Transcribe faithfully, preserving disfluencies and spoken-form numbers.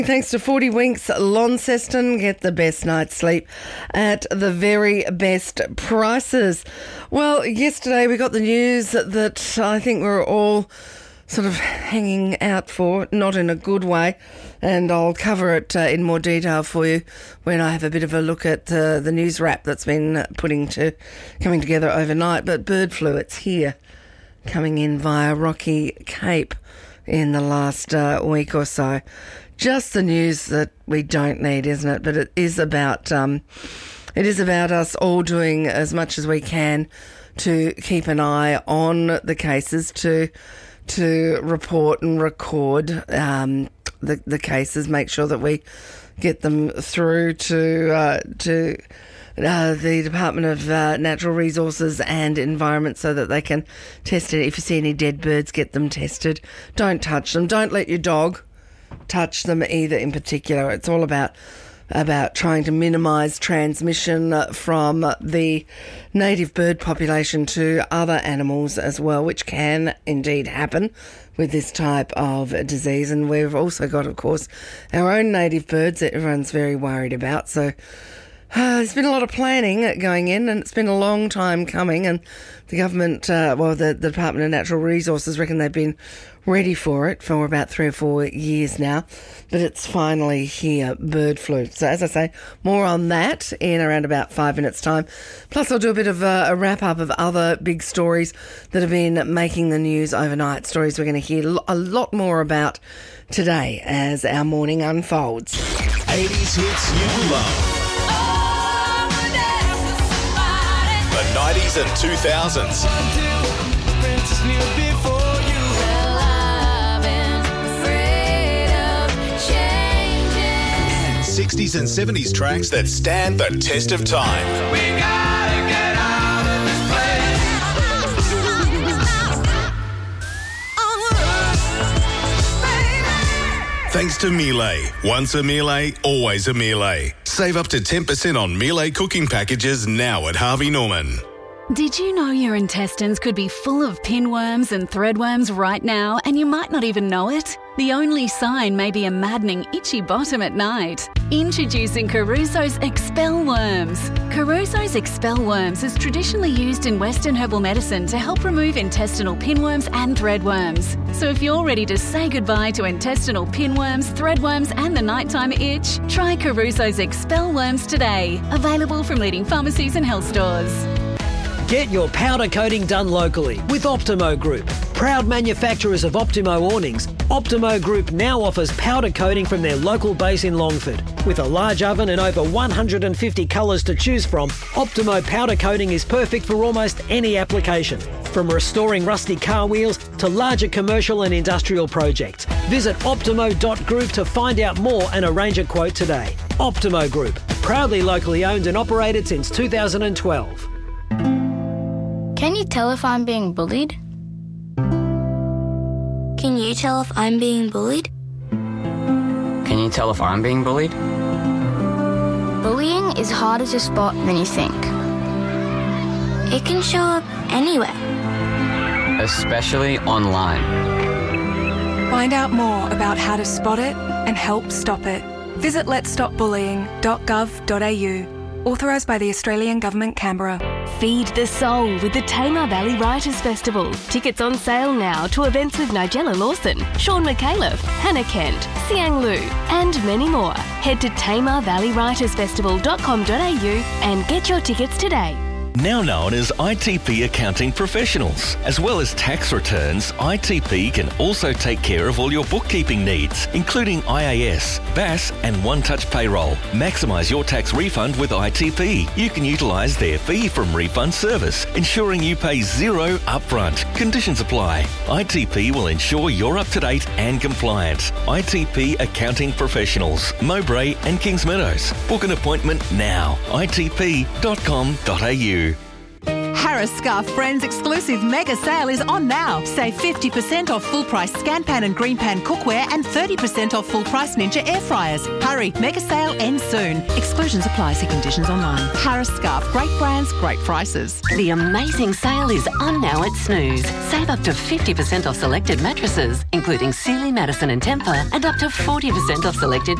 Thanks to forty Winks Launceston, get the best night's sleep at the very best prices. Well, yesterday we got the news that I think we're all sort of hanging out for, not in a good way, and I'll cover it uh, in more detail for you when I have a bit of a look at uh, the news wrap that's been putting to coming together overnight. But bird flu, it's here, coming in via Rocky Cape in the last uh, week or so. Just the news that we don't need, isn't it? But it is about um, it is about us all doing as much as we can to keep an eye on the cases, to to report and record um, the the cases, make sure that we get them through to uh, to uh, the Department of uh, Natural Resources and Environment so that they can test it. If you see any dead birds, get them tested. Don't touch them. Don't let your dog touch them either in particular. It's all about about trying to minimise transmission from the native bird population to other animals as well, which can indeed happen with this type of disease. And we've also got, of course, our own native birds that everyone's very worried about. So Uh, there's been a lot of planning going in, and it's been a long time coming, and the government, uh, well, the, the Department of Natural Resources reckon they've been ready for it for about three or four years now, but it's finally here, bird flu. So as I say, more on that in around about five minutes' time. Plus I'll do a bit of a, a wrap-up of other big stories that have been making the news overnight, stories we're going to hear a lot more about today as our morning unfolds. eighties hits you love. The nineties and two thousands. And sixties and seventies tracks that stand the test of time. We gotta get out of this place. Thanks to Miele. Once a Miele, always a Miele. Save up to ten percent on Miele cooking packages now at Harvey Norman. Did you know your intestines could be full of pinworms and threadworms right now and you might not even know it? The only sign may be a maddening itchy bottom at night. Introducing Caruso's Expel Worms. Caruso's Expel Worms is traditionally used in Western herbal medicine to help remove intestinal pinworms and threadworms. So if you're ready to say goodbye to intestinal pinworms, threadworms and the nighttime itch, try Caruso's Expel Worms today. Available from leading pharmacies and health stores. Get your powder coating done locally with Optimo Group. Proud manufacturers of Optimo awnings, Optimo Group now offers powder coating from their local base in Longford. With a large oven and over one hundred fifty colours to choose from, Optimo powder coating is perfect for almost any application. From restoring rusty car wheels to larger commercial and industrial projects. Visit optimo dot group to find out more and arrange a quote today. Optimo Group, proudly locally owned and operated since two thousand twelve. Can you tell if I'm being bullied? Can you tell if I'm being bullied? Can you tell if I'm being bullied? Bullying is harder to spot than you think. It can show up anywhere. Especially online. Find out more about how to spot it and help stop it. Visit lets stop bullying dot gov dot a u. Authorised by the Australian Government, Canberra. Feed the soul with the Tamar Valley Writers Festival. Tickets on sale now to events with Nigella Lawson, Sean McAuliffe, Hannah Kent, Siang Lu, and many more. Head to tamar valley writers festival dot com dot a u and get your tickets today. Now known as I T P Accounting Professionals. As well as tax returns, I T P can also take care of all your bookkeeping needs, including I A S, B A S and One Touch Payroll. Maximise your tax refund with I T P. You can utilise their fee from refund service, ensuring you pay zero upfront. Conditions apply. I T P will ensure you're up to date and compliant. I T P Accounting Professionals, Mowbray and Kings Meadows. Book an appointment now. I T P dot com dot a u. Harris Scarf Friends exclusive mega sale is on now. Save fifty percent off full price Scan Pan and Green Pan cookware and thirty percent off full price Ninja air fryers. Hurry, mega sale ends soon. Exclusions apply. See conditions online. Harris Scarf, great brands, great prices. The amazing sale is on now at Snooze. Save up to fifty percent off selected mattresses, including Sealy, Madison and Tempur, and up to forty percent off selected